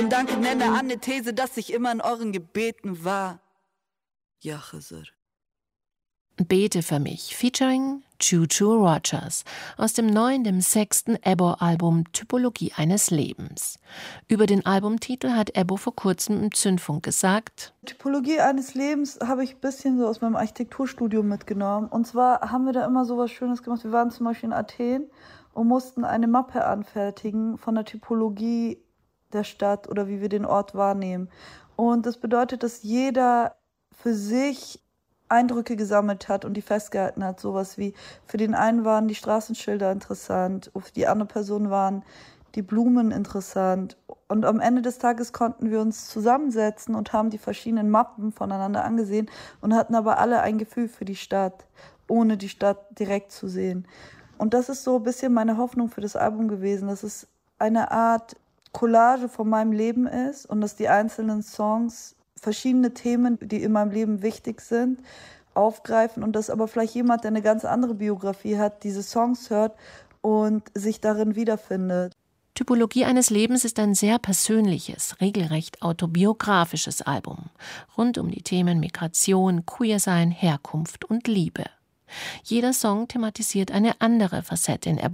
Und danke nenne an eine These, dass ich immer in euren Gebeten war. Ja, Chizr. Bete für mich, featuring Juju Rogers aus dem neuen, dem 6. Ebo-Album Typologie eines Lebens. Über den Albumtitel hat Ebo vor kurzem im Zündfunk gesagt: Typologie eines Lebens habe ich ein bisschen so aus meinem Architekturstudium mitgenommen. Und zwar haben wir da immer so was Schönes gemacht. Wir waren zum Beispiel in Athen und mussten eine Mappe anfertigen von der Typologie der Stadt oder wie wir den Ort wahrnehmen. Und das bedeutet, dass jeder für sich Eindrücke gesammelt hat und die festgehalten hat. Sowas wie, für den einen waren die Straßenschilder interessant, für die andere Person waren die Blumen interessant. Und am Ende des Tages konnten wir uns zusammensetzen und haben die verschiedenen Mappen voneinander angesehen und hatten aber alle ein Gefühl für die Stadt, ohne die Stadt direkt zu sehen. Und das ist so ein bisschen meine Hoffnung für das Album gewesen, dass es eine Art Collage von meinem Leben ist und dass die einzelnen Songs verschiedene Themen, die in meinem Leben wichtig sind, aufgreifen und dass aber vielleicht jemand, der eine ganz andere Biografie hat, diese Songs hört und sich darin wiederfindet. Typologie eines Lebens ist ein sehr persönliches, regelrecht autobiografisches Album, rund um die Themen Migration, Queersein, Herkunft und Liebe. Jeder Song thematisiert eine andere Facette in